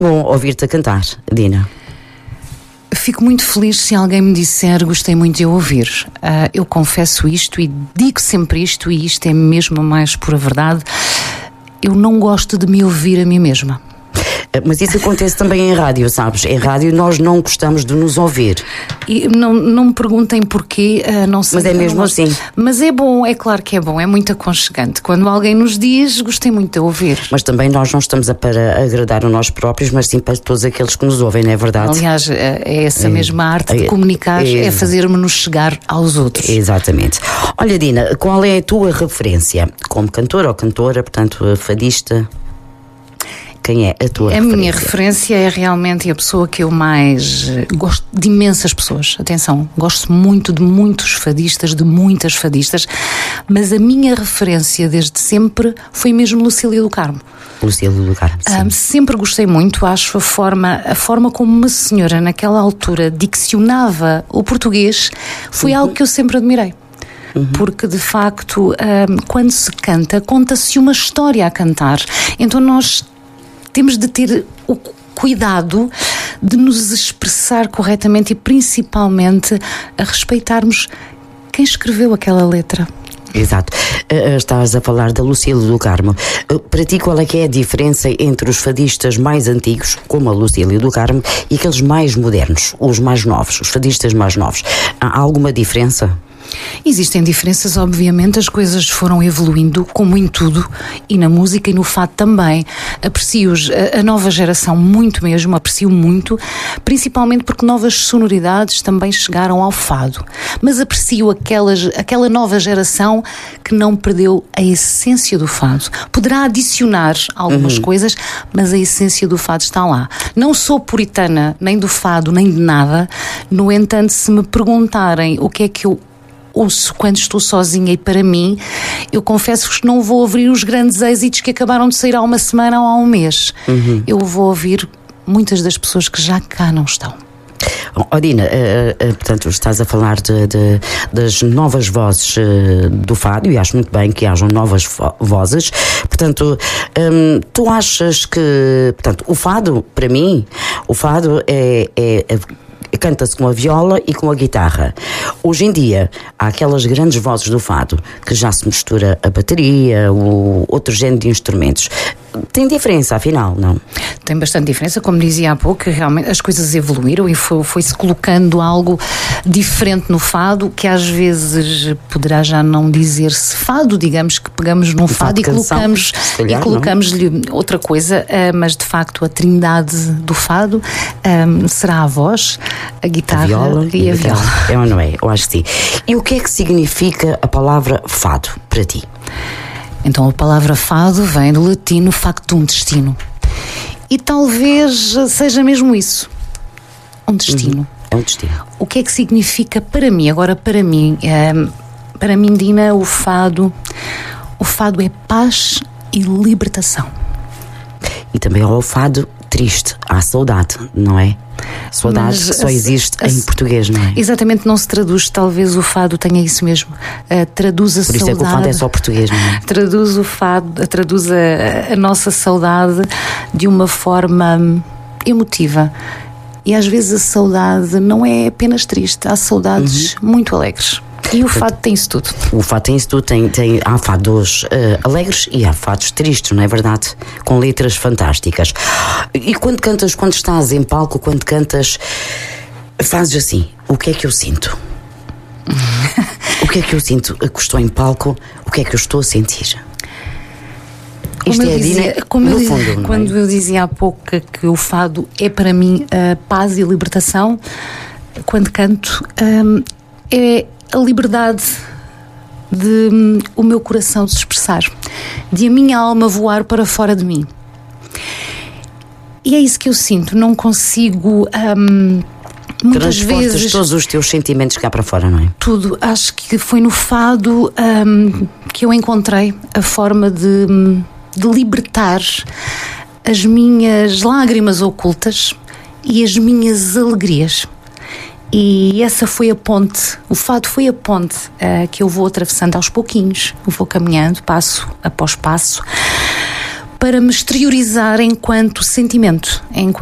Bom ouvir-te a cantar, Dina. Fico muito feliz se alguém me disser gostei muito de ouvir. Eu confesso isto e digo sempre isto, e isto é mesmo a mais pura verdade. Eu não gosto de me ouvir a mim mesma. Mas isso acontece também em rádio, sabes? Em rádio nós não gostamos de nos ouvir. E não me perguntem porquê, não sei. Mas é mesmo assim. Mas é bom, é claro que é bom, é muito aconchegante. Quando alguém nos diz, gostei muito de ouvir. Mas também nós não estamos para agradar a nós próprios, mas sim para todos aqueles que nos ouvem, não é verdade? Aliás, é essa mesma arte de comunicar, é fazer-nos chegar aos outros. Exatamente. Olha, Dina, qual é a tua referência? Como cantora ou cantora, portanto, fadista? Quem é a tua referência? A minha referência é realmente a pessoa que eu mais gosto de imensas pessoas. Atenção, gosto muito de muitos fadistas, de muitas fadistas, mas a minha referência desde sempre foi mesmo Lucília do Carmo. Lucília do Carmo, sim. Sempre gostei muito, acho a forma como uma senhora naquela altura diccionava o português foi algo que eu sempre admirei. Porque de facto, quando se canta, conta-se uma história a cantar. Então nós temos de ter o cuidado de nos expressar corretamente e principalmente a respeitarmos quem escreveu aquela letra. Exato. Estavas a falar da Lucília do Carmo. Para ti, qual é que é a diferença entre os fadistas mais antigos, como a Lucília do Carmo, e aqueles mais modernos, os mais novos, os fadistas mais novos? Há alguma diferença? Existem diferenças, obviamente, as coisas foram evoluindo, como em tudo, e na música e no fado também. Aprecio a nova geração muito mesmo, aprecio muito, principalmente porque novas sonoridades também chegaram ao fado. Mas aprecio aquela nova geração que não perdeu a essência do fado. Poderá adicionar algumas coisas, mas a essência do fado está lá. Não sou puritana, nem do fado, nem de nada. No entanto, se me perguntarem o que é que eu ouço quando estou sozinha e para mim, eu confesso que não vou ouvir os grandes êxitos que acabaram de sair há uma semana ou há um mês. Eu vou ouvir muitas das pessoas que já cá não estão. Dina, portanto, estás a falar das novas vozes do fado, e acho muito bem que hajam novas vozes. Portanto, tu achas que, portanto, o fado, para mim, o fado canta-se com a viola e com a guitarra. Hoje em dia, há aquelas grandes vozes do fado que já se mistura a bateria, outro género de instrumentos. Tem diferença, afinal, não? Tem bastante diferença, como dizia há pouco, realmente as coisas evoluíram e foi-se colocando algo diferente no fado, que às vezes poderá já não dizer-se fado, digamos que pegamos num fado e colocamos-lhe outra coisa, mas de facto a trindade do fado será a voz, a guitarra e a viola. É ou não é? Eu acho que sim. E o que é que significa a palavra fado para ti? Então a palavra fado vem do latino factum, destino. E talvez seja mesmo isso, um destino. É um destino. O que é que significa para mim? Agora para mim, Dina, o fado é paz e libertação. E também há o fado triste, há saudade, não é? Saudade que só existe em português, não é? Exatamente, não se traduz, talvez o fado tenha isso mesmo. Traduz a saudade. Por isso é que o fado é só português, não é? Traduz o fado, traduz a nossa saudade de uma forma emotiva. E às vezes a saudade não é apenas triste, há saudades muito alegres. E o fado tem isso tudo. O fado tem isso tudo. Há fados alegres e há fados tristes, não é verdade? Com letras fantásticas. E quando estás em palco, quando cantas, fazes assim: o que é que eu sinto? O que é que eu sinto que estou em palco? O que é que eu estou a sentir? Quando eu dizia há pouco que o fado é para mim paz e libertação, quando canto, é a liberdade de o meu coração se expressar, de a minha alma voar para fora de mim. E é isso que eu sinto, não consigo muitas vezes todos os teus sentimentos cá para fora, não é? Tudo, acho que foi no fado que eu encontrei a forma de libertar as minhas lágrimas ocultas e as minhas alegrias. E essa foi a ponte, o fado foi a ponte que eu vou atravessando aos pouquinhos, eu vou caminhando, passo após passo, para me exteriorizar enquanto sentimento,